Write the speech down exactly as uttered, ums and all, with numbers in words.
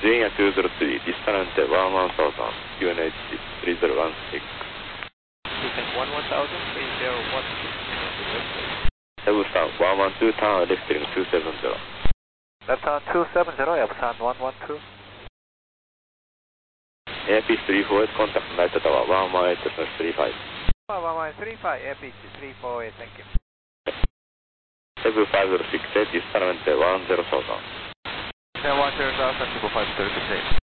Virginia two zero three, distant one one thousand, U N H three zero one six. Descent one one thousand, three zero one six. Ebusan one one two, turn left heading two seven zero. Left turn two seven zero, Ebusan one one two. Airpeace three four eight, contact Night Tower one one eight three five. one one eight three five, Airpeace three four eight, thank you. Seven five zero six eight, distant one zero thousand. one zero thousand, five zero six eight.